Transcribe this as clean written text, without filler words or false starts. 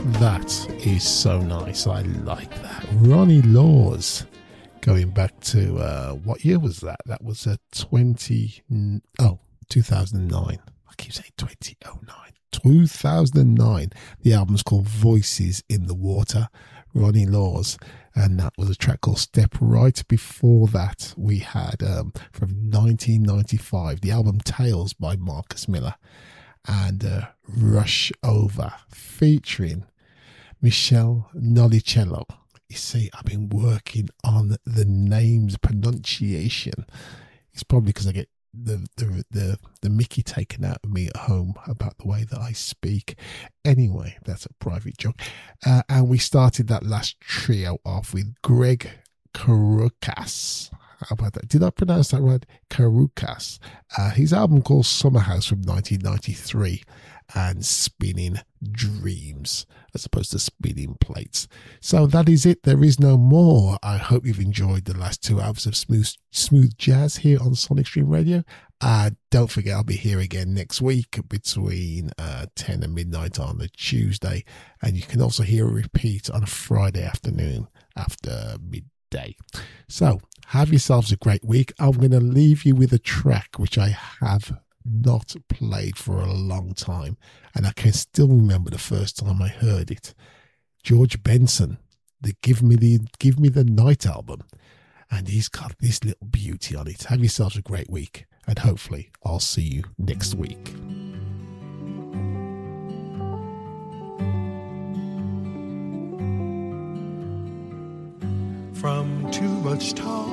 That is so nice. I like that. Ronnie Laws. Going back to, what year was that? That was 2009. I keep saying 2009. 2009. The album's called Voices in the Water. Ronnie Laws. And that was a track called Step Right. Before that, we had, from 1995, the album Tales by Marcus Miller. And Rush Over, featuring Michelle Nolicello. You see, I've been working on the names pronunciation. It's probably because I get the Mickey taken out of me at home about the way that I speak. Anyway, that's a private joke. And we started that last trio off with Greg Karukas. How about that? Did I pronounce that right? Karukas. His album called Summerhouse from 1993 and Spinning Dreams as opposed to Spinning Plates. So that is it. There is no more. I hope you've enjoyed the last 2 hours of smooth jazz here on Sonic Stream Radio. Don't forget, I'll be here again next week between 10 and midnight on a Tuesday. And you can also hear a repeat on a Friday afternoon after midday. So have yourselves a great week. I'm going to leave you with a track which I have not played for a long time, and I can still remember the first time I heard it. George Benson, the Give Me the Night album, and he's got this little beauty on it. Have yourselves a great week, and hopefully I'll see you next week. From too much talk